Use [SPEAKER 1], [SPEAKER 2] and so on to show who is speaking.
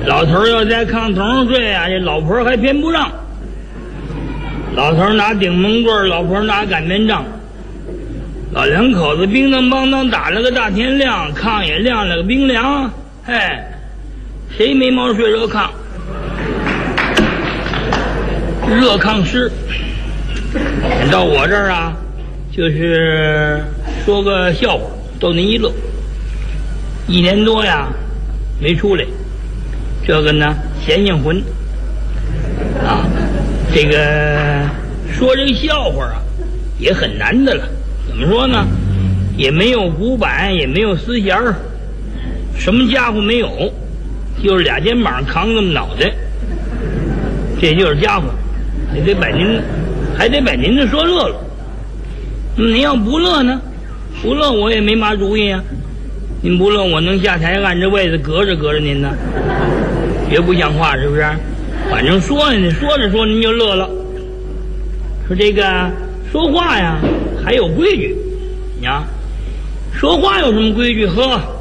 [SPEAKER 1] 老头要在炕头上睡啊，这老婆还偏不让。老头拿顶门棍，老婆拿擀面杖，老两口子叮当梆当打了个大天亮，炕也晾了个冰凉。哎，谁没毛睡热炕？热炕湿。到我这儿啊，就是说个笑话逗您一乐。1年多呀没出来，这个呢闲性魂啊，这个说这个笑话啊也很难的了。怎么说呢？也没有鼓板，也没有丝弦儿，什么家伙没有，就是俩肩膀扛这么脑袋，这就是家伙。还得把您的说乐了。您要不乐呢？不乐我也没嘛主意啊。您不乐，我能下台按着位子隔着您呢，绝不像话，是不是？反正说着说着您就乐了。说这个说话呀还有规矩，你啊，说话有什么规矩？呵。